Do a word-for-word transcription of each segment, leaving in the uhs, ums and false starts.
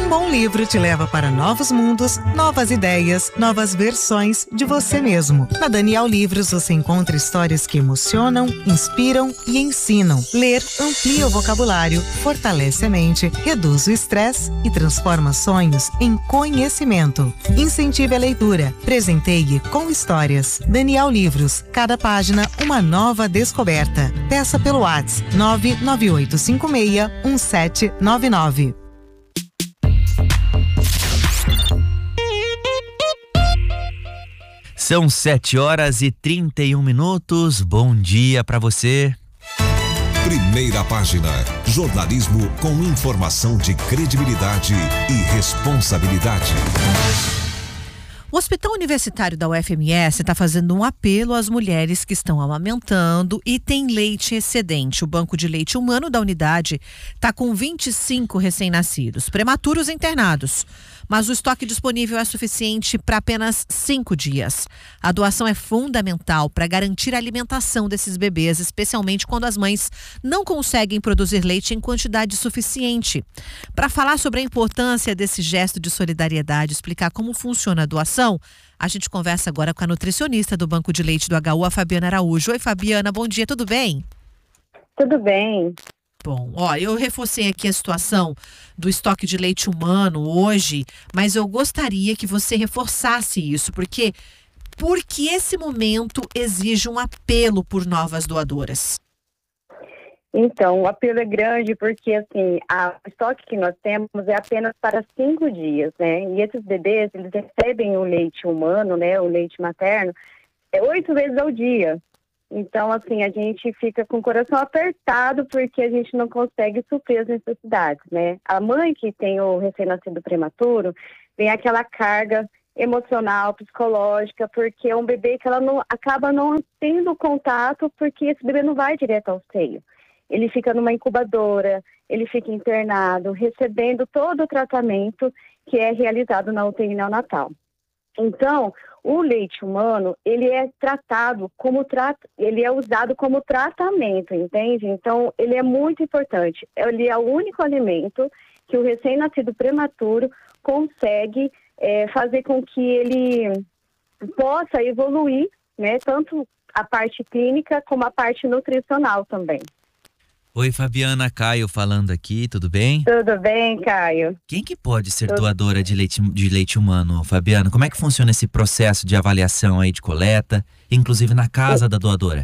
Um bom livro te leva para novos mundos, novas ideias, novas versões de você mesmo. Na Daniel Livros você encontra histórias que emocionam, inspiram e ensinam. Ler amplia o vocabulário, fortalece a mente, reduz o estresse e transforma sonhos em conhecimento. Incentive a leitura, presenteie com histórias. Daniel Livros, cada página uma nova descoberta. Peça pelo WhatsApp nove nove oito cinco seis um sete nove nove. São sete horas e trinta e um minutos. Bom dia para você. Primeira página. Jornalismo com informação de credibilidade e responsabilidade. O Hospital Universitário da U F M S está fazendo um apelo às mulheres que estão amamentando e têm leite excedente. O banco de leite humano da unidade está com vinte e cinco recém-nascidos, prematuros internados. Mas o estoque disponível é suficiente para apenas cinco dias. A doação é fundamental para garantir a alimentação desses bebês, especialmente quando as mães não conseguem produzir leite em quantidade suficiente. Para falar sobre a importância desse gesto de solidariedade, explicar como funciona a doação, a gente conversa agora com a nutricionista do Banco de Leite do H U, a Fabiana Araújo. Oi, Fabiana, bom dia, tudo bem? Tudo bem. Bom, ó, eu reforcei aqui a situação do estoque de leite humano hoje, mas eu gostaria que você reforçasse isso, porque, porque esse momento exige um apelo por novas doadoras. Então, o apelo é grande porque, assim, a, o estoque que nós temos é apenas para cinco dias, né? E esses bebês, eles recebem o leite humano, né, o leite materno, é oito vezes ao dia. Então, assim, a gente fica com o coração apertado porque a gente não consegue suprir as necessidades, né? A mãe que tem o recém-nascido prematuro tem aquela carga emocional, psicológica, porque é um bebê que ela não acaba não tendo contato porque esse bebê não vai direto ao seio. Ele fica numa incubadora, ele fica internado, recebendo todo o tratamento que é realizado na U T I neonatal. Então, o leite humano, ele é tratado como tra... ele é usado como tratamento, entende? Então, ele é muito importante. Ele é o único alimento que o recém-nascido prematuro consegue é, fazer com que ele possa evoluir, né? Tanto a parte clínica como a parte nutricional também. Oi, Fabiana, Caio falando aqui, tudo bem? Tudo bem, Caio. Quem que pode ser Tudo. doadora de leite, de leite humano, Fabiana? Como é que funciona esse processo de avaliação aí de coleta, inclusive na casa da doadora?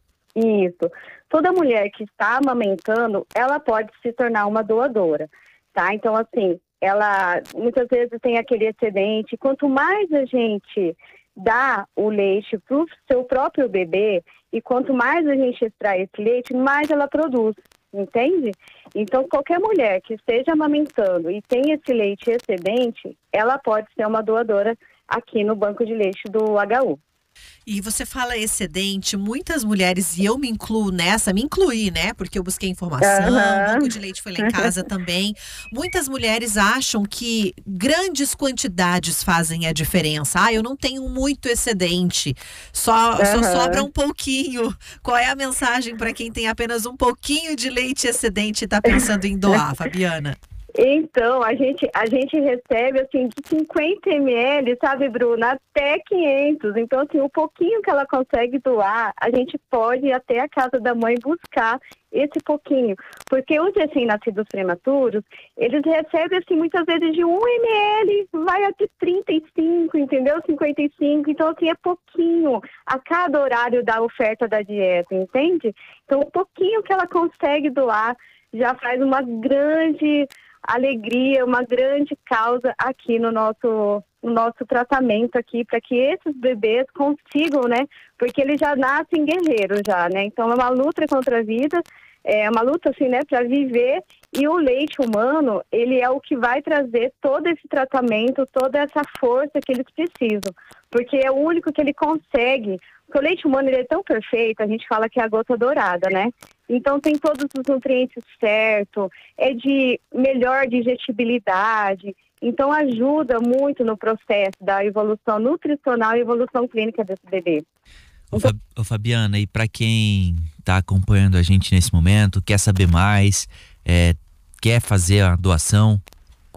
Isso. Toda mulher que está amamentando, ela pode se tornar uma doadora, tá? Então, assim, ela muitas vezes tem aquele excedente. Quanto mais a gente dá o leite para o seu próprio bebê, e quanto mais a gente extrai esse leite, mais ela produz, entende? Então, qualquer mulher que esteja amamentando e tem esse leite excedente, ela pode ser uma doadora aqui no Banco de Leite do H U. E você fala excedente, muitas mulheres, e eu me incluo nessa, me incluí, né? Porque eu busquei informação, Uhum. o Banco de Leite foi lá em casa também. Muitas mulheres acham que grandes quantidades fazem a diferença. Ah, eu não tenho muito excedente, só, Uhum. só sobra um pouquinho. Qual é a mensagem para quem tem apenas um pouquinho de leite excedente e está pensando em doar, Fabiana? Então, a gente, a gente recebe, assim, de cinquenta mililitros, sabe, Bruna, até quinhentos. Então, assim, o pouquinho que ela consegue doar, a gente pode ir até a casa da mãe buscar esse pouquinho. Porque os recém-nascidos prematuros, eles recebem, assim, muitas vezes de um mililitro, vai até trinta e cinco, entendeu? cinquenta e cinco. Então, assim, é pouquinho a cada horário da oferta da dieta, entende? Então, o pouquinho que ela consegue doar já faz uma grande alegria, uma grande causa aqui no nosso, no nosso tratamento aqui, para que esses bebês consigam, né? Porque eles já nascem guerreiros já, né? Então é uma luta contra a vida, é uma luta assim, né, para viver, e o leite humano, ele é o que vai trazer todo esse tratamento, toda essa força que eles precisam, porque é o único que ele consegue. Porque o leite humano, ele é tão perfeito, a gente fala que é a gota dourada, né? Então tem todos os nutrientes certos, é de melhor digestibilidade, então ajuda muito no processo da evolução nutricional e evolução clínica desse bebê. Ô, Fab, ô Fabiana, e para quem está acompanhando a gente nesse momento, quer saber mais, é, quer fazer a doação,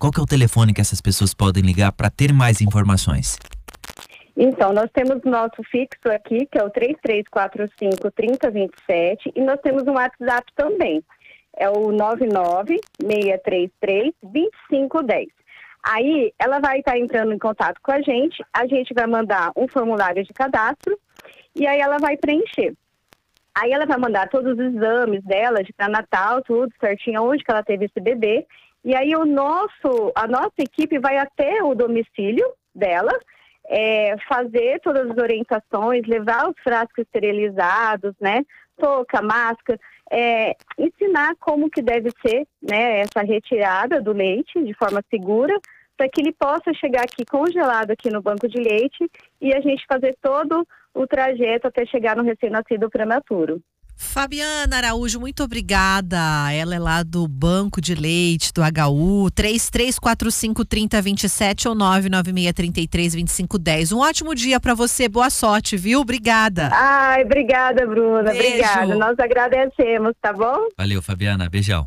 Qual que é o telefone que essas pessoas podem ligar para ter mais informações? Então, nós temos nosso fixo aqui, que é o três três quatro cinco, três zero dois sete, e nós temos um WhatsApp também. É o nove nove, seis três três, dois cinco um zero. Aí, ela vai estar entrando em contato com a gente, a gente vai mandar um formulário de cadastro, e aí ela vai preencher. Aí ela vai mandar todos os exames dela, de pré-natal, tudo certinho, onde que ela teve esse bebê. E aí o nosso, a nossa equipe vai até o domicílio dela, é, fazer todas as orientações, levar os frascos esterilizados, né? Touca, máscara, é, ensinar como que deve ser, né, essa retirada do leite de forma segura, para que ele possa chegar aqui congelado aqui no banco de leite e a gente fazer todo o trajeto até chegar no recém-nascido prematuro. Fabiana Araújo, muito obrigada. Ela é lá do Banco de Leite, do H U, três três quatro cinco, três zero dois sete ou nove nove seis três três, dois cinco um zero. Um ótimo dia para você, boa sorte, viu? Obrigada. Ai, obrigada, Bruna. Beijo. Obrigada. Nós agradecemos, tá bom? Valeu, Fabiana. Beijão.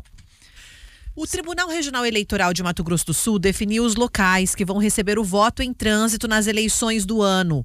O Tribunal Regional Eleitoral de Mato Grosso do Sul definiu os locais que vão receber o voto em trânsito nas eleições do ano.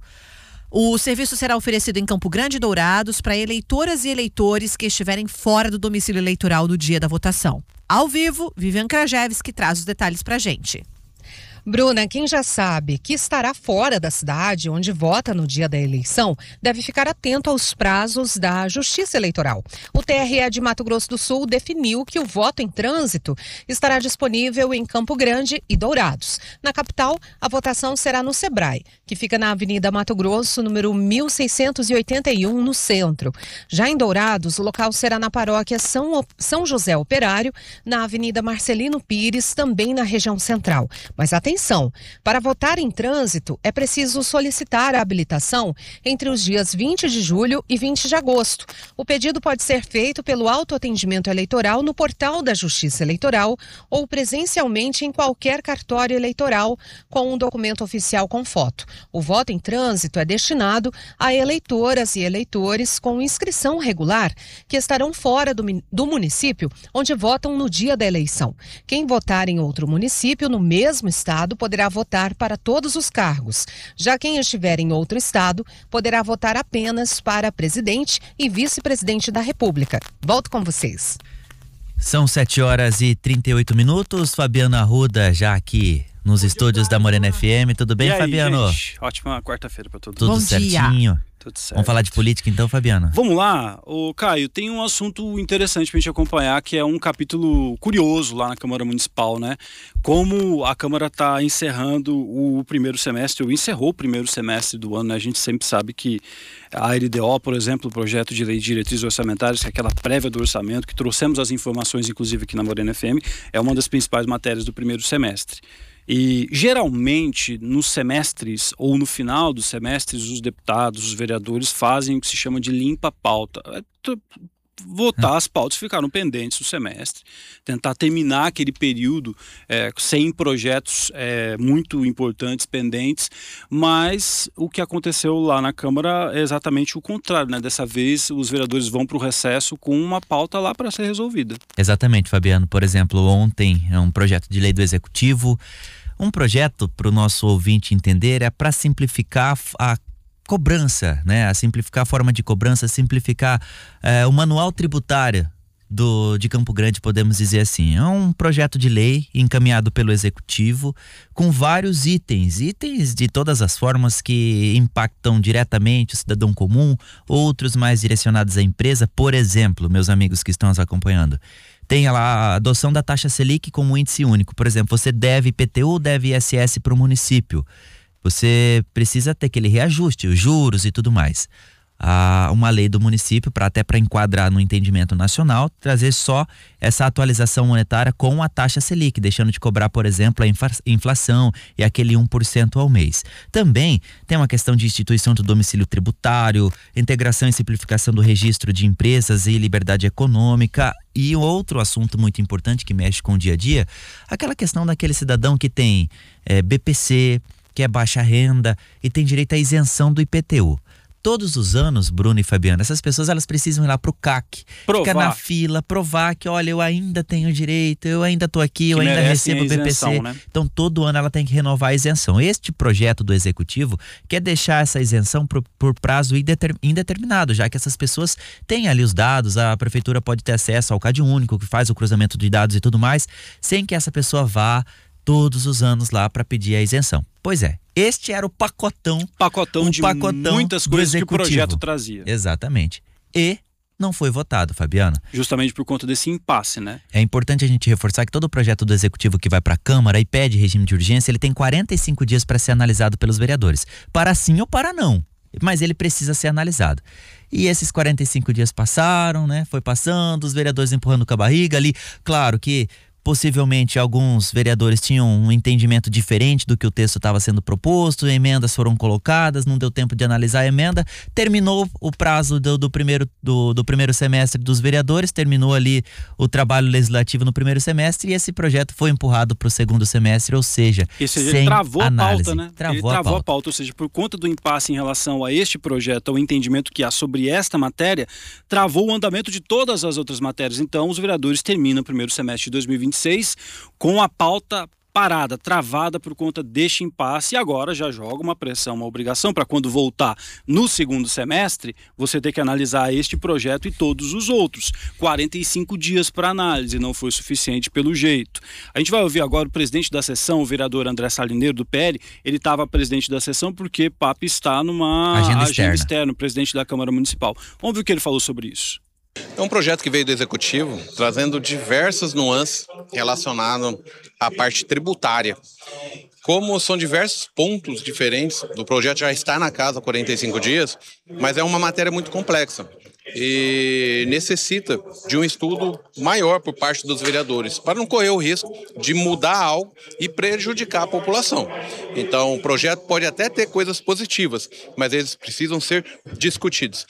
O serviço será oferecido em Campo Grande e Dourados para eleitoras e eleitores que estiverem fora do domicílio eleitoral do dia da votação. Ao vivo, Vivian Krajewski traz os detalhes para a gente. Bruna, quem já sabe que estará fora da cidade onde vota no dia da eleição deve ficar atento aos prazos da Justiça Eleitoral. O T R E de Mato Grosso do Sul definiu que o voto em trânsito estará disponível em Campo Grande e Dourados. Na capital, a votação será no Sebrae, que fica na Avenida Mato Grosso, número mil seiscentos e oitenta e um, no centro. Já em Dourados, o local será na paróquia São, São José Operário, na Avenida Marcelino Pires, também na região central. Mas atenção! Atenção, para votar em trânsito é preciso solicitar a habilitação entre os dias vinte de julho e vinte de agosto. O pedido pode ser feito pelo autoatendimento eleitoral no portal da Justiça Eleitoral ou presencialmente em qualquer cartório eleitoral com um documento oficial com foto. O voto em trânsito é destinado a eleitoras e eleitores com inscrição regular que estarão fora do, do município onde votam no dia da eleição. Quem votar em outro município no mesmo estado poderá votar para todos os cargos. Já quem estiver em outro estado poderá votar apenas para presidente e vice-presidente da República. Volto com vocês. São sete horas e trinta e oito minutos. Fabiana Arruda já aqui nos estúdios da Morena F M. Tudo bem, e aí, Fabiano? Gente? Ótima quarta-feira para todo mundo. Tudo Bom certinho? dia. Tudo certo. Vamos falar de política então, Fabiano? Vamos lá. Ô, Caio, tem um assunto interessante pra gente acompanhar, que é um capítulo curioso lá na Câmara Municipal, né? Como a Câmara está encerrando o primeiro semestre, ou encerrou o primeiro semestre do ano, né? A gente sempre sabe que a L D O, por exemplo, o Projeto de Lei de Diretrizes Orçamentárias, que é aquela prévia do orçamento, que trouxemos as informações, inclusive aqui na Morena F M, é uma das principais matérias do primeiro semestre. E geralmente nos semestres ou no final dos semestres os deputados, os vereadores fazem o que se chama de limpa-pauta. Votar as pautas que ficaram pendentes do semestre, tentar terminar aquele período é, sem projetos é, muito importantes pendentes, mas o que aconteceu lá na Câmara é exatamente o contrário, né? Dessa vez os vereadores vão para o recesso com uma pauta lá para ser resolvida. Exatamente, Fabiano. Por exemplo, ontem é um projeto de lei do Executivo. Um projeto, para o nosso ouvinte entender, é para simplificar a cobrança, né? A simplificar a forma de cobrança, simplificar é, o manual tributário do, de Campo Grande, podemos dizer assim. É um projeto de lei encaminhado pelo Executivo com vários itens, itens de todas as formas que impactam diretamente o cidadão comum, outros mais direcionados à empresa. Por exemplo, meus amigos que estão nos acompanhando, tem lá a adoção da taxa Selic como índice único. Por exemplo, você deve I P T U, deve I S S para o município. Você precisa ter aquele reajuste, os juros e tudo mais. Ah, uma lei do município, para até para enquadrar no entendimento nacional, trazer só essa atualização monetária com a taxa Selic, deixando de cobrar, por exemplo, a inflação e aquele um por cento ao mês. Também tem uma questão de instituição do domicílio tributário, integração e simplificação do registro de empresas e liberdade econômica. E outro assunto muito importante que mexe com o dia a dia, aquela questão daquele cidadão que tem é, B P C, que é baixa renda e tem direito à isenção do I P T U. Todos os anos, Bruno e Fabiana, essas pessoas elas precisam ir lá pro C A C, provar. Ficar na fila, provar que, olha, eu ainda tenho direito, eu ainda tô aqui, eu que ainda recebo o B P C. Né? Então, todo ano ela tem que renovar a isenção. Este projeto do Executivo quer deixar essa isenção por, por prazo indeterminado, já que essas pessoas têm ali os dados, a prefeitura pode ter acesso ao CAD único, que faz o cruzamento de dados e tudo mais, sem que essa pessoa vá todos os anos lá para pedir a isenção. Pois é, este era o pacotão, pacotão o de pacotão muitas coisas que o projeto trazia. Exatamente. E não foi votado, Fabiana. Justamente por conta desse impasse, né? É importante a gente reforçar que todo o projeto do Executivo que vai para a Câmara e pede regime de urgência, ele tem quarenta e cinco dias para ser analisado pelos vereadores. Para sim ou para não. Mas ele precisa ser analisado. E esses quarenta e cinco dias passaram, né? Foi passando, os vereadores empurrando com a barriga ali. Claro que possivelmente alguns vereadores tinham um entendimento diferente do que o texto estava sendo proposto, emendas foram colocadas, não deu tempo de analisar a emenda, terminou o prazo do, do, primeiro, do, do primeiro semestre dos vereadores, terminou ali o trabalho legislativo no primeiro semestre e esse projeto foi empurrado para o segundo semestre, ou seja, ou seja sem ele travou análise. a pauta, né? Travou, ele travou a, pauta. a pauta, ou seja, por conta do impasse em relação a este projeto, ao entendimento que há sobre esta matéria, travou o andamento de todas as outras matérias. Então, os vereadores terminam o primeiro semestre de dois mil e vinte e seis com a pauta parada, travada por conta deste impasse, e agora já joga uma pressão, uma obrigação para quando voltar no segundo semestre, você ter que analisar este projeto e todos os outros. quarenta e cinco dias para análise, não foi suficiente pelo jeito. A gente vai ouvir agora o presidente da sessão, o vereador André Salineiro, do P L. Ele estava presidente da sessão porque Papo está numa agenda, agenda externa. externa, presidente da Câmara Municipal. Vamos ver o que ele falou sobre isso. É um projeto que veio do Executivo, trazendo diversas nuances relacionadas à parte tributária. Como são diversos pontos diferentes, o projeto já está na casa há quarenta e cinco dias, mas é uma matéria muito complexa e necessita de um estudo maior por parte dos vereadores, para não correr o risco de mudar algo e prejudicar a população. Então, o projeto pode até ter coisas positivas, mas eles precisam ser discutidos.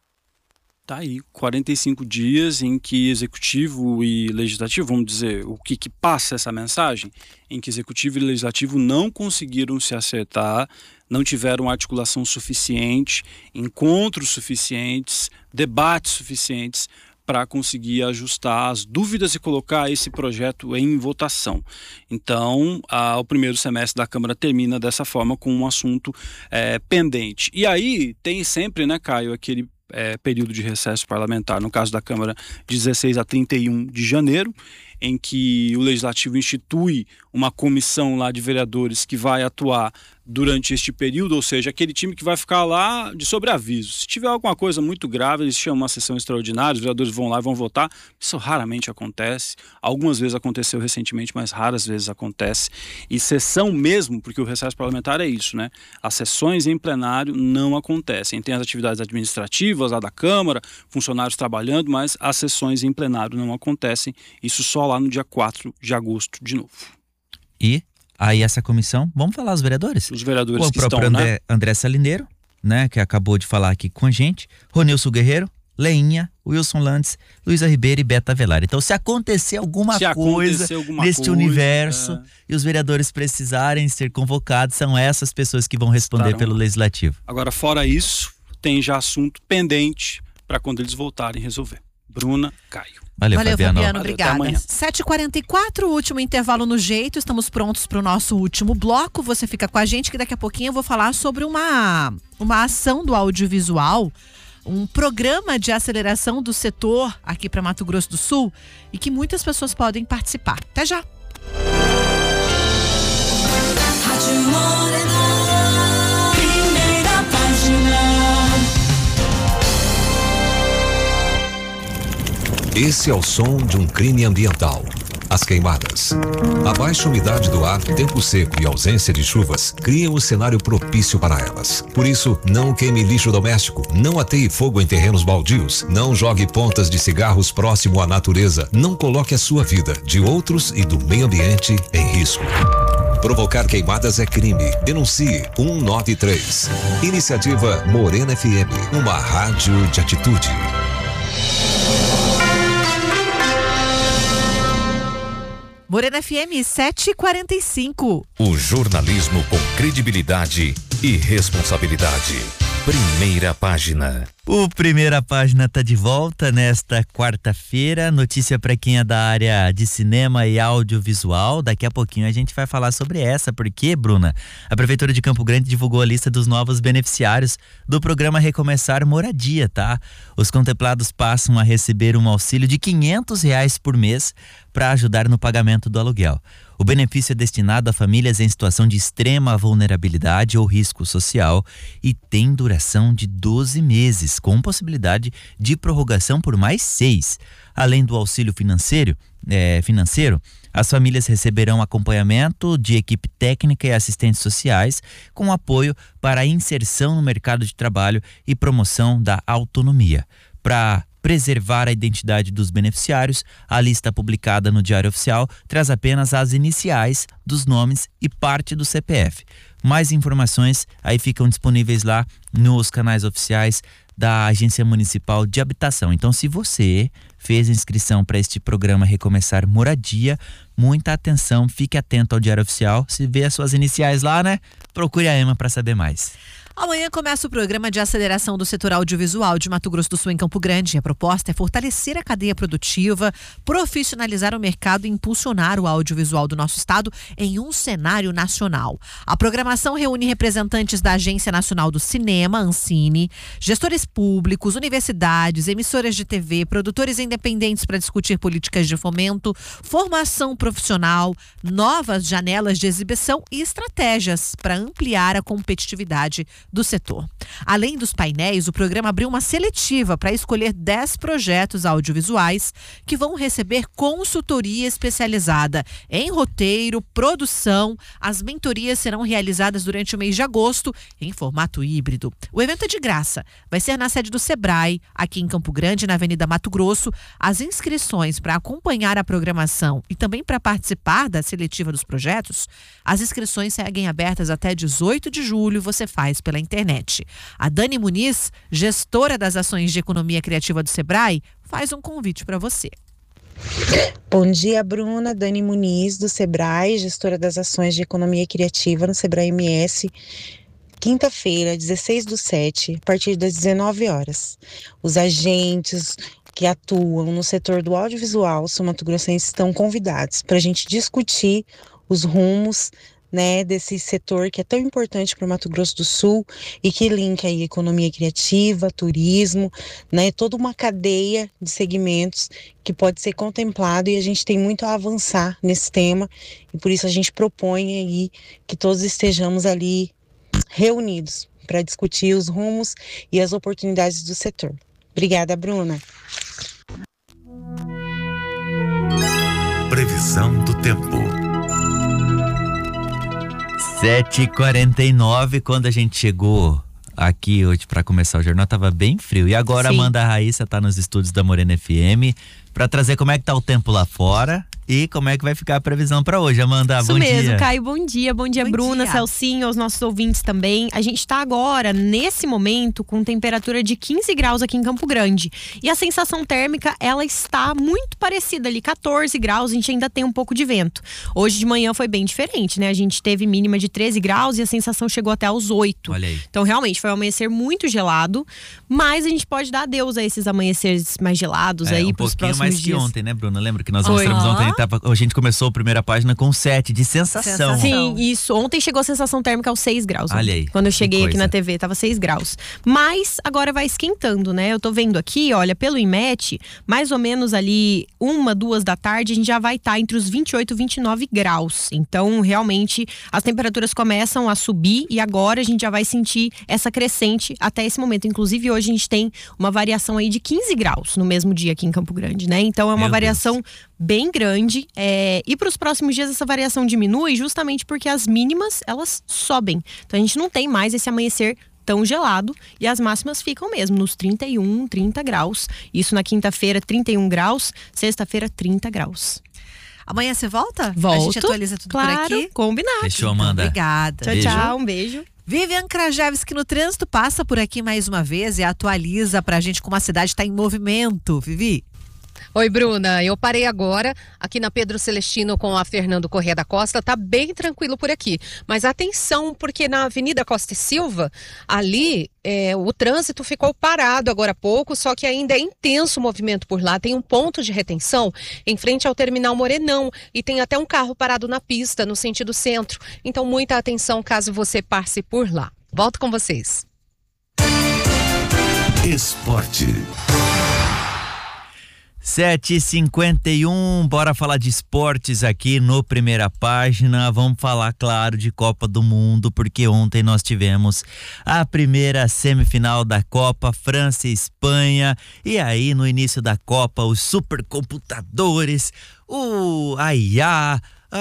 Tá aí, quarenta e cinco dias em que executivo e legislativo, vamos dizer, o que, que passa essa mensagem? Em que executivo e legislativo não conseguiram se acertar, não tiveram articulação suficiente, encontros suficientes, debates suficientes para conseguir ajustar as dúvidas e colocar esse projeto em votação. Então, a, o primeiro semestre da Câmara termina dessa forma, com um assunto é, pendente. E aí tem sempre, né, Caio, aquele É, período de recesso parlamentar, no caso da Câmara, dezesseis a trinta e um de janeiro, em que o Legislativo institui uma comissão lá de vereadores que vai atuar durante este período, ou seja, aquele time que vai ficar lá de sobreaviso. Se tiver alguma coisa muito grave, eles chamam uma sessão extraordinária, os vereadores vão lá e vão votar. Isso raramente acontece. Algumas vezes aconteceu recentemente, mas raras vezes acontece. E sessão mesmo, porque o recesso parlamentar é isso, né? As sessões em plenário não acontecem. Tem as atividades administrativas lá da Câmara, funcionários trabalhando, mas as sessões em plenário não acontecem. Isso só lá no dia quatro de agosto de novo. E aí essa comissão, vamos falar os vereadores? Os vereadores o que próprio estão, André, né? André Salineiro, né, que acabou de falar aqui com a gente, Ronilson Guerreiro, Leinha, Wilson Landes, Luísa Ribeiro e Beta Avelar. Então, se acontecer alguma se coisa acontecer alguma neste coisa, universo é... e os vereadores precisarem ser convocados, são essas pessoas que vão responder Estarão pelo lá. Legislativo. Agora, fora isso, tem já assunto pendente para quando eles voltarem resolver. Bruna, Caio. Valeu, Valeu, Fabiano. Fabiano, Valeu, obrigada. sete e quarenta e quatro, último intervalo no jeito. Estamos prontos para o nosso último bloco. Você fica com a gente que daqui a pouquinho eu vou falar sobre uma, uma ação do audiovisual, um programa de aceleração do setor aqui para Mato Grosso do Sul e que muitas pessoas podem participar. Até já! Rádio Morena, primeira página. Esse é o som de um crime ambiental. As queimadas. A baixa umidade do ar, tempo seco e ausência de chuvas criam o cenário propício para elas. Por isso, não queime lixo doméstico, não ateie fogo em terrenos baldios, não jogue pontas de cigarros próximo à natureza, não coloque a sua vida, de outros e do meio ambiente em risco. Provocar queimadas é crime. Denuncie cento e noventa e três. Iniciativa Morena F M, uma rádio de atitude. Morena F M sete e quarenta e cinco. O jornalismo com credibilidade e responsabilidade. Primeira página. O Primeira Página tá de volta nesta quarta-feira. Notícia para quem é da área de cinema e audiovisual. Daqui a pouquinho a gente vai falar sobre essa, porque, Bruna, a Prefeitura de Campo Grande divulgou a lista dos novos beneficiários do programa Recomeçar Moradia, tá? Os contemplados passam a receber um auxílio de quinhentos reais por mês para ajudar no pagamento do aluguel. O benefício é destinado a famílias em situação de extrema vulnerabilidade ou risco social e tem duração de doze meses, com possibilidade de prorrogação por mais seis. Além do auxílio financeiro, é, financeiro, as famílias receberão acompanhamento de equipe técnica e assistentes sociais, com apoio para a inserção no mercado de trabalho e promoção da autonomia. Para preservar a identidade dos beneficiários, a lista publicada no Diário Oficial traz apenas as iniciais dos nomes e parte do C P F. Mais informações aí ficam disponíveis lá nos canais oficiais da Agência Municipal de Habitação. Então, se você fez inscrição para este programa Recomeçar Moradia, muita atenção, fique atento ao Diário Oficial. Se vê as suas iniciais lá, né? Procure a Ema para saber mais. Amanhã começa o programa de aceleração do setor audiovisual de Mato Grosso do Sul em Campo Grande. A proposta é fortalecer a cadeia produtiva, profissionalizar o mercado e impulsionar o audiovisual do nosso estado em um cenário nacional. A programação reúne representantes da Agência Nacional do Cinema, Ancine, gestores públicos, universidades, emissoras de T V, produtores independentes para discutir políticas de fomento, formação profissional, novas janelas de exibição e estratégias para ampliar a competitividade do setor. Além dos painéis, o programa abriu uma seletiva para escolher dez projetos audiovisuais que vão receber consultoria especializada em roteiro, produção. As mentorias serão realizadas durante o mês de agosto em formato híbrido. O evento é de graça. Vai ser na sede do Sebrae, aqui em Campo Grande, na Avenida Mato Grosso. As inscrições para acompanhar a programação e também para participar da seletiva dos projetos, as inscrições seguem abertas até dezoito de julho. Você faz pela internet. A Dani Muniz, gestora das ações de economia criativa do Sebrae, faz um convite para você. Bom dia, Bruna. Dani Muniz, do Sebrae, gestora das ações de economia criativa no Sebrae M S. Quinta-feira, dezesseis do sete, a partir das dezenove horas. Os agentes que atuam no setor do audiovisual sul-mato-grossense estão convidados para a gente discutir os rumos, né, desse setor que é tão importante para o Mato Grosso do Sul e que linka aí economia criativa, turismo, né, toda uma cadeia de segmentos que pode ser contemplado, e a gente tem muito a avançar nesse tema, e por isso a gente propõe aí que todos estejamos ali reunidos para discutir os rumos e as oportunidades do setor. Obrigada, Bruna. Previsão do tempo. sete e quarenta e nove, quando a gente chegou aqui hoje para começar o jornal, tava bem frio. E agora Sim. a Amanda Raíssa tá nos estúdios da Morena F M para trazer como é que tá o tempo lá fora e como é que vai ficar a previsão para hoje. Amanda, Isso bom mesmo, dia. Caio, bom dia. Bom dia, bom Bruna, dia. Celcinho, aos nossos ouvintes também. A gente tá agora, nesse momento, com temperatura de quinze graus aqui em Campo Grande. E a sensação térmica, ela está muito parecida ali, quatorze graus, a gente ainda tem um pouco de vento. Hoje de manhã foi bem diferente, né? A gente teve mínima de treze graus e a sensação chegou até aos oito. Olha aí. Então, realmente, foi um amanhecer muito gelado, mas a gente pode dar adeus a esses amanheceres mais gelados É, aí um pros pouquinho próximos mais dias. que ontem, né, Bruna? Lembra que nós Foi. mostramos Uhum. ontem, tava, a gente começou a primeira página com sete de sensação. Sensação. Sim, isso. Ontem chegou a sensação térmica aos seis graus. Olha aí, Quando eu cheguei que aqui coisa. na T V, tava seis graus. Mas agora vai esquentando, né? Eu tô vendo aqui, olha, pelo IMET, mais ou menos ali uma, duas da tarde, a gente já vai estar entre os vinte e oito e vinte e nove graus. Então, realmente, as temperaturas começam a subir e agora a gente já vai sentir essa crescente até esse momento. Inclusive, hoje a gente tem uma variação aí de quinze graus no mesmo dia aqui em Campo Grande, né? Então, é uma Meu variação Deus. bem grande. É... E para os próximos dias, essa variação diminui justamente porque as mínimas, elas sobem. Então, a gente não tem mais esse amanhecer tão gelado e as máximas ficam mesmo nos trinta e um, trinta graus. Isso na quinta-feira, trinta e um graus. Sexta-feira, trinta graus. Amanhã você volta? Volto. A gente atualiza tudo Claro, por aqui? combinado. Fechou, Amanda. Obrigada. Tchau, Beijo. tchau. Um beijo. Vivian Krajewski no trânsito passa por aqui mais uma vez e atualiza pra gente como a cidade está em movimento. Vivi? Oi, Bruna. Eu parei agora aqui na Pedro Celestino com a Fernando Corrêa da Costa. Tá bem tranquilo por aqui. Mas atenção, porque na Avenida Costa e Silva, ali é, o trânsito ficou parado agora há pouco, só que ainda é intenso o movimento por lá. Tem um ponto de retenção em frente ao Terminal Morenão e tem até um carro parado na pista, no sentido centro. Então, muita atenção caso você passe por lá. Volto com vocês. Esporte. sete e cinquenta e um, bora falar de esportes aqui no Primeira Página. Vamos falar, claro, de Copa do Mundo, porque ontem nós tivemos a primeira semifinal da Copa, França e Espanha. E aí, no início da Copa, os supercomputadores, o A I A,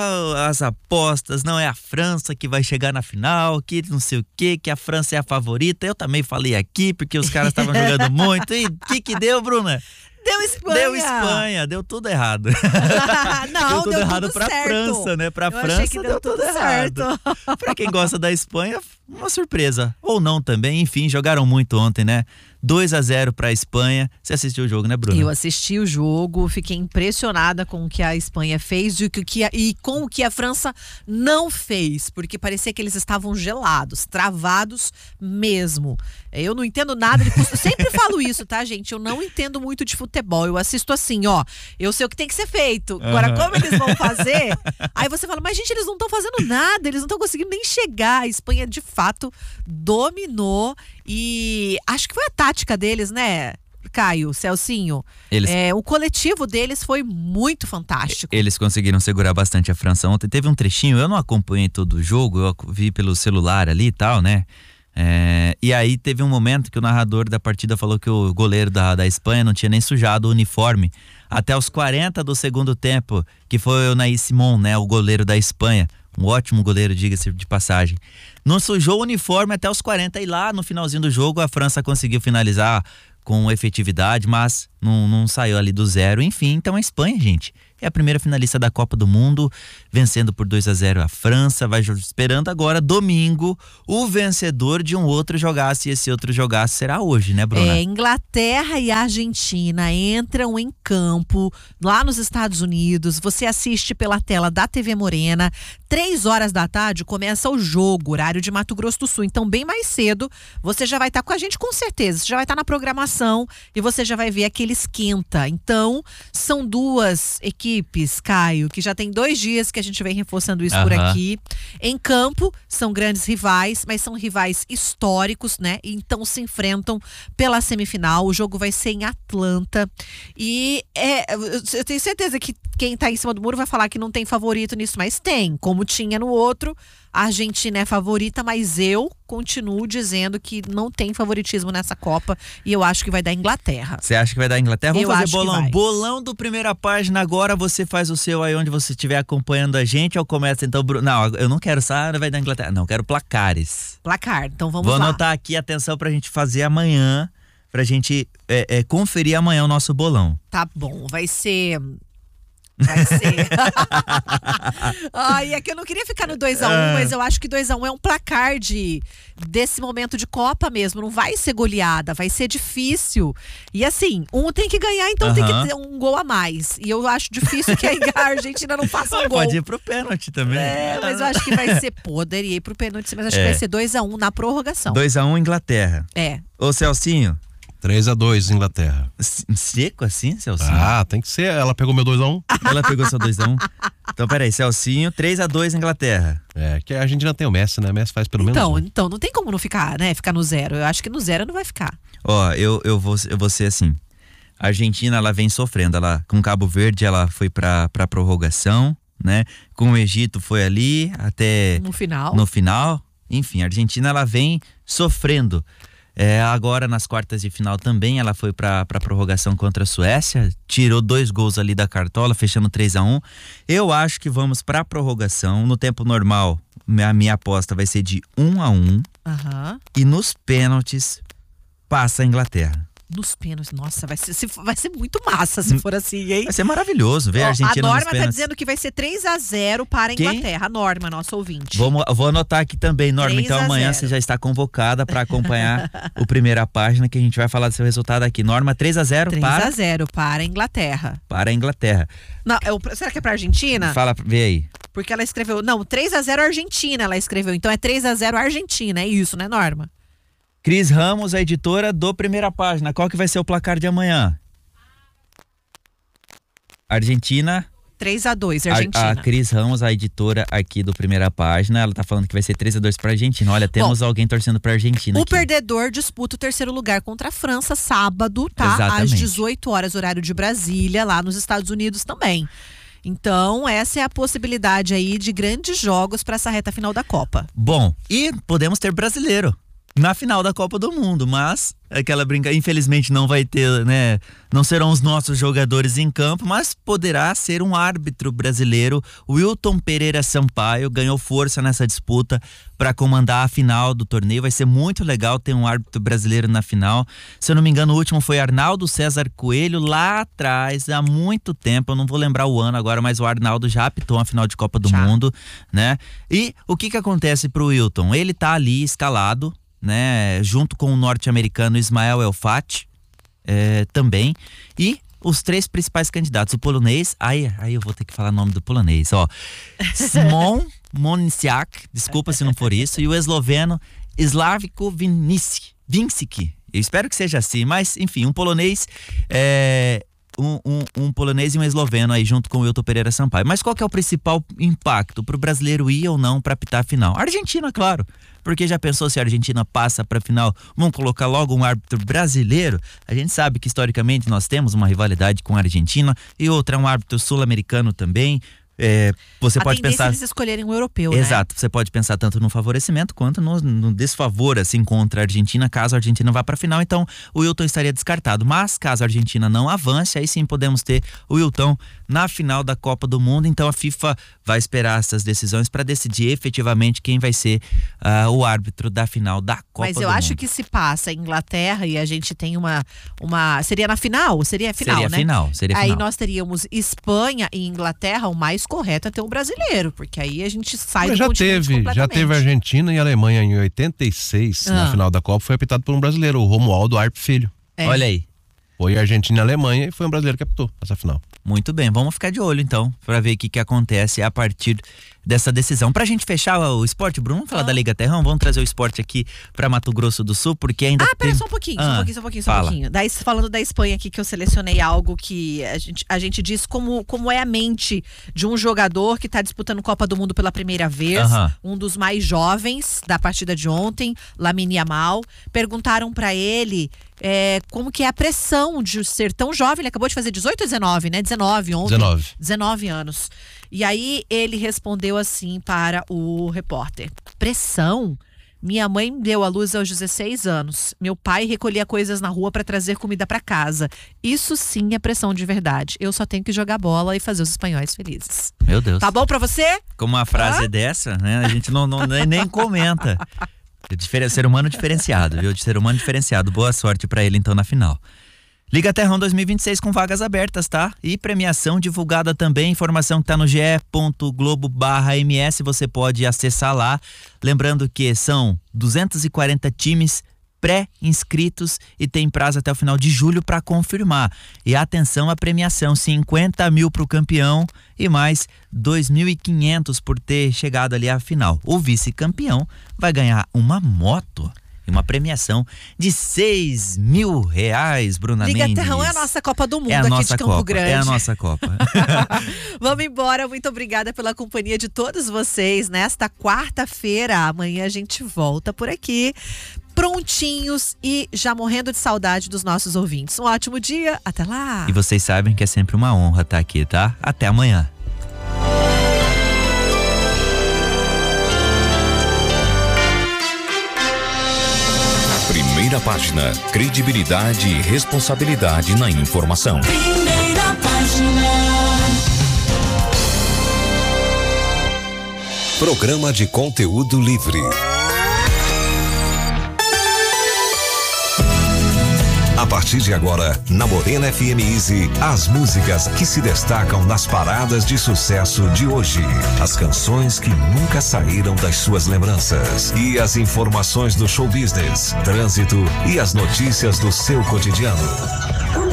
as apostas, não é a França que vai chegar na final, que não sei o que, que a França é a favorita. Eu também falei aqui, porque os caras estavam jogando muito. E o que que deu, Bruna? Deu Espanha. Deu Espanha, deu tudo errado. Não, deu tudo deu errado tudo pra certo. França, né? Pra Eu França achei que deu, deu tudo, tudo errado. certo. Pra quem gosta da Espanha, uma surpresa. Ou não também, enfim, jogaram muito ontem, né? dois a zero pra Espanha. Você assistiu o jogo, né, Bruna? Eu assisti o jogo, fiquei impressionada com o que a Espanha fez e, o que a, e com o que a França não fez, porque parecia que eles estavam gelados, travados mesmo. Eu não entendo nada de futebol. Sempre falo isso, tá, gente? Eu não entendo muito de futebol. Eu assisto assim, ó. Eu sei o que tem que ser feito. Agora, Uhum. como eles vão fazer? Aí você fala, mas gente, eles não estão fazendo nada, eles não estão conseguindo nem chegar. A Espanha, de fato, dominou e acho que foi a tática deles, né, Caio, Celcinho? Eles... É, o coletivo deles foi muito fantástico. Eles conseguiram segurar bastante a França ontem. Teve um trechinho, eu não acompanhei todo o jogo, eu vi pelo celular ali e tal, né? É, e aí teve um momento que o narrador da partida falou que o goleiro da, da Espanha não tinha nem sujado o uniforme. Até os quarenta do segundo tempo, que foi o Naí Simon, né, o goleiro da Espanha. Um ótimo goleiro, diga-se de passagem. Não sujou o uniforme até os quarenta e lá no finalzinho do jogo a França conseguiu finalizar com efetividade, mas não, não saiu ali do zero. Enfim, então a Espanha, gente, é a primeira finalista da Copa do Mundo, vencendo por dois a zero a França, vai esperando agora domingo o vencedor de um outro jogaço, e esse outro jogaço será hoje, né, Bruna? É, Inglaterra e Argentina entram em campo lá nos Estados Unidos. Você assiste pela tela da T V Morena. Três horas da tarde começa o jogo, horário de Mato Grosso do Sul. Então, bem mais cedo, você já vai estar com a gente com certeza. Você já vai estar na programação e você já vai ver aquele esquenta. Então, são duas equipes, Caio, que já tem dois dias que a gente vem reforçando isso por Aham. aqui. Em campo, são grandes rivais, mas são rivais históricos, né? Então se enfrentam pela semifinal. O jogo vai ser em Atlanta. E é, eu tenho certeza que quem tá em cima do muro vai falar que não tem favorito nisso, mas tem. Como tinha no outro, a Argentina é favorita, mas eu continuo dizendo que não tem favoritismo nessa Copa e eu acho que vai dar Inglaterra. Você acha que vai dar Inglaterra? Vamos Eu fazer acho que bolão. vai. Bolão do Primeira Página agora, você faz o seu aí onde você estiver acompanhando a gente, ou começa então, Bruno? Não, eu não quero saber, vai dar Inglaterra. Não, eu quero placares. Placar, então vamos Vou lá. anotar aqui, atenção, pra gente fazer amanhã, pra gente é, é, conferir amanhã o nosso bolão. Tá bom, vai ser... Vai ser. Ai, é que eu não queria ficar no dois a um, mas eu acho que dois a um é um placar de, desse momento de Copa mesmo. Não vai ser goleada, vai ser difícil. E assim, um tem que ganhar, então tem Aham. que ter um gol a mais. E eu acho difícil que a Argentina não faça um gol. Pode ir pro pênalti também. É, mas eu acho que vai ser. Poderia ir pro pênalti, mas acho É. que vai ser dois a um na prorrogação. dois a um Inglaterra. É. Ô, Celcinho. três a dois Inglaterra. Seco assim, Celcinho? Ah, tem que ser. Ela pegou meu dois a um. Ela pegou seu dois a um. Então, peraí, Celcinho, três a dois Inglaterra. É, que a Argentina tem o Messi, né? Messi faz pelo menos Então, um. então, não tem como não ficar, né? Ficar no zero. Eu acho que no zero não vai ficar. Ó, eu, eu, vou, eu vou ser assim. A Argentina, ela vem sofrendo. Ela, com Cabo Verde, ela foi pra, pra prorrogação, né? Com o Egito foi ali até... No final. No final. Enfim, a Argentina, ela vem sofrendo. É, agora, nas quartas de final também, ela foi pra, pra prorrogação contra a Suécia. Tirou dois gols ali da cartola, fechando três a um. Eu acho que vamos pra prorrogação. No tempo normal, a minha aposta vai ser de um a um. Aham. E nos pênaltis, passa a Inglaterra. Nos pênaltis, nossa, vai ser, se- vai ser muito massa se for assim, hein? Vai ser maravilhoso ver a Ó, Argentina a nos Norma tá pênaltis. dizendo que vai ser três a zero para a Quem? Inglaterra. A Norma, nossa ouvinte. Vamos, vou anotar aqui também, Norma. três Então a amanhã zero. você já está convocada para acompanhar o primeira página, que a gente vai falar do seu resultado aqui. Norma, três a zero três para, a zero para a Inglaterra. para a Inglaterra. Não, é o- será que é para a Argentina? Fala, vê aí. Porque ela escreveu, não, três a zero Argentina ela escreveu. Então é três a zero Argentina, é isso, né, Norma? Cris Ramos, a editora do Primeira Página. Qual que vai ser o placar de amanhã? Argentina. três a dois A, Argentina. a Cris Ramos, a editora aqui do Primeira Página, ela tá falando que vai ser três a dois para Argentina. Olha, temos alguém torcendo para Argentina O aqui. perdedor disputa o terceiro lugar contra a França sábado, tá? Exatamente. Às dezoito horas, horário de Brasília, lá nos Estados Unidos também. Então, essa é a possibilidade aí de grandes jogos para essa reta final da Copa. Bom, e podemos ter brasileiro na final da Copa do Mundo, mas aquela brincadeira, infelizmente não vai ter, né? Não serão os nossos jogadores em campo, mas poderá ser um árbitro brasileiro. Wilton Pereira Sampaio ganhou força nessa disputa para comandar a final do torneio. Vai ser muito legal ter um árbitro brasileiro na final. Se eu não me engano, o último foi Arnaldo César Coelho, lá atrás, há muito tempo. Eu não vou lembrar o ano agora, mas o Arnaldo já apitou a final de Copa do Já. Mundo, né? E o que que acontece pro Wilton? Ele tá ali escalado, né, junto com o norte-americano Ismael Elfati, é, também, e os três principais candidatos, o polonês, aí, aí eu vou ter que falar o nome do polonês, ó, Szymon Monisiak, desculpa se não for isso, e o esloveno Slavko Vinicic, Vincic, eu espero que seja assim, mas enfim, um polonês, é, um, um, um polonês e um esloveno aí junto com o Wilton Pereira Sampaio. Mas qual que é o principal impacto pro brasileiro ir ou não para apitar a final? A Argentina, claro. Porque já pensou se a Argentina passa para a final, vão colocar logo um árbitro brasileiro? A gente sabe que historicamente nós temos uma rivalidade com a Argentina e outra é um árbitro sul-americano também. É, você a pode tendência pensar. é eles escolherem um europeu, Exato, você pode pensar tanto no favorecimento quanto no, no desfavor, assim, contra a Argentina, caso a Argentina vá para a final. Então, o Wilton estaria descartado. Mas, caso a Argentina não avance, aí sim podemos ter o Wilton na final da Copa do Mundo. Então, a FIFA vai esperar essas decisões para decidir efetivamente quem vai ser uh, o árbitro da final da Copa Mas do eu Mundo. acho que se passa a Inglaterra e a gente tem uma, uma... Seria na final? Seria a final, Seria né? final, seria Aí final. nós teríamos Espanha e Inglaterra, o mais correto é ter um brasileiro, porque aí a gente sai Mas do já continente teve, já completamente. teve Argentina e Alemanha em oitenta e seis, Ah. na final da Copa, foi apitado por um brasileiro, o Romualdo Arp Filho. É. Olha aí. Foi Argentina e Alemanha e foi um brasileiro que apitou essa final. Muito bem, vamos ficar de olho então, para ver o que, que acontece a partir dessa decisão. Pra gente fechar o esporte, Bruno, vamos falar Ah. da Liga Terrão, vamos trazer o esporte aqui pra Mato Grosso do Sul, porque ainda Ah, pera tem... só um pouquinho, só Ah, um pouquinho, só um pouquinho, só um fala. pouquinho. Da, falando da Espanha aqui, que eu selecionei algo que a gente, a gente diz como, como é a mente de um jogador que está disputando Copa do Mundo pela primeira vez, Aham. um dos mais jovens da partida de ontem, Lamine Yamal. Perguntaram pra ele é, como que é a pressão de ser tão jovem, ele acabou de fazer dezoito ou dezenove, né? dezenove ontem. dezenove. dezenove anos. E aí ele respondeu assim para o repórter: pressão? Minha mãe me deu à luz aos dezesseis anos. Meu pai recolhia coisas na rua para trazer comida para casa. Isso sim é pressão de verdade. Eu só tenho que jogar bola e fazer os espanhóis felizes. Meu Deus. Tá bom pra você? Com uma frase Hã? dessa, né, a gente não, não nem, nem comenta. Diferen- Ser humano diferenciado, viu? De ser humano diferenciado. Boa sorte pra ele então na final. Liga Terrão dois mil e vinte e seis com vagas abertas, tá? E premiação divulgada também, informação que tá no ge.globo barra ms, você pode acessar lá. Lembrando que são duzentos e quarenta times pré-inscritos e tem prazo até o final de julho para confirmar. E atenção à premiação, cinquenta mil para o campeão e mais dois mil e quinhentos por ter chegado ali à final. O vice-campeão vai ganhar uma moto e uma premiação de seis mil reais, Bruna Liga Mendes. Terrão é a nossa Copa do Mundo É a aqui nossa de Campo Copa, Grande. é a nossa Copa. Vamos embora, muito obrigada pela companhia de todos vocês nesta quarta-feira. Amanhã a gente volta por aqui, prontinhos e já morrendo de saudade dos nossos ouvintes. Um ótimo dia, até lá! E vocês sabem que é sempre uma honra estar aqui, tá? Até amanhã. Primeira página, credibilidade e responsabilidade na informação. Primeira página. Programa de conteúdo livre. A partir de agora, na Morena F M Easy, as músicas que se destacam nas paradas de sucesso de hoje. As canções que nunca saíram das suas lembranças. E as informações do show business, trânsito e as notícias do seu cotidiano.